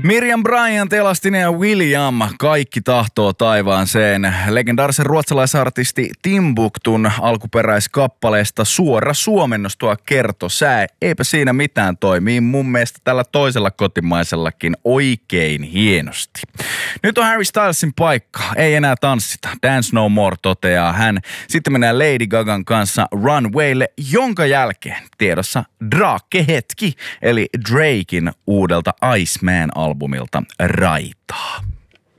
Miriam Bryant, Elastinen ja William, kaikki tahtoo taivaaseen. Legendaarisen ruotsalaisartisti Timbuktun alkuperäiskappaleesta suora suomennos tuo kertosää. Eipä siinä mitään, toimii mun mielestä tällä toisella kotimaisellakin oikein hienosti. Nyt on Harry Stylesin paikka, ei enää tanssita. Dance no more, toteaa hän. Sitten mennään Lady Gagan kanssa Runwaylle, jonka jälkeen tiedossa Drake-hetki, eli Draken uudelta Iceman-albumilta Raitaa.